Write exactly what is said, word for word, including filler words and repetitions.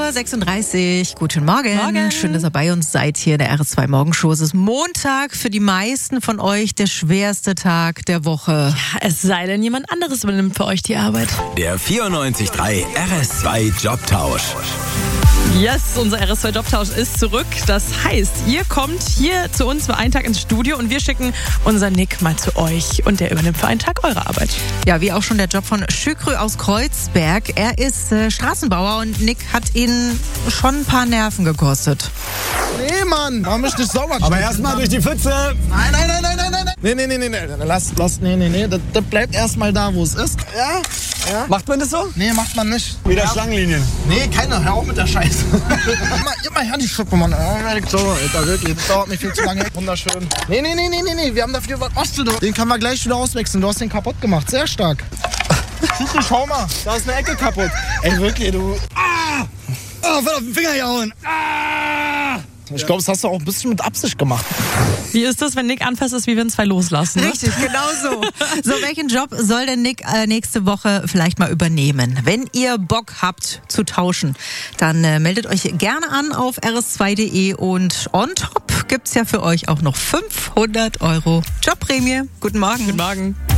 Uhr sechsunddreißig. Guten Morgen. Morgen. Schön, dass ihr bei uns seid hier in der R S zwei Morgenshow. Es ist Montag, für die meisten von euch der schwerste Tag der Woche. Ja, es sei denn, jemand anderes übernimmt für euch die Arbeit. Der vierundneunzig Komma drei R S zwei Jobtausch. Yes, unser R S zwei Jobtausch ist zurück. Das heißt, ihr kommt hier zu uns für einen Tag ins Studio und wir schicken unseren Nick mal zu euch und der übernimmt für einen Tag eure Arbeit. Ja, wie auch schon der Job von Schükrü aus Kreuzberg. Er ist äh, Straßenbauer und Nick hat ihn schon ein paar Nerven gekostet. Nee, Mann, mach mich nicht sauber. Aber erstmal durch die Pfütze. Nein, nein, nein, nein, nein, nein. Nee, nee, nee, nee, nee. Lass, lass, nee, nee, nee. Das, das bleibt erstmal da, wo es ist. Ja? Ja? Macht man das so? Nee, macht man nicht. Wieder ja. Schlangenlinien. Nee, keine. Hör auf mit der Scheiße. Immer, immer her die Schuppe, Mann. So, Alter, wirklich. Das dauert nicht viel zu lange. Wunderschön. Nee, nee, nee, nee, nee, nee. Wir haben dafür was. Was du da? Den können wir gleich wieder auswechseln. Du hast den kaputt gemacht. Sehr stark. Schüsse, schau mal. Da ist eine Ecke kaputt. Ey, wirklich, du. Ah! Oh, voll auf den Finger gehauen. Ah! Ich glaube, das hast du auch ein bisschen mit Absicht gemacht. Wie ist das, wenn Nick anfasst, ist wie wenn zwei loslassen? Ne? Richtig, genau so. So, welchen Job soll denn Nick äh, nächste Woche vielleicht mal übernehmen? Wenn ihr Bock habt zu tauschen, dann äh, meldet euch gerne an auf r s zwei punkt d e und on top gibt's ja für euch auch noch fünfhundert Euro Jobprämie. Guten Morgen. Guten Morgen.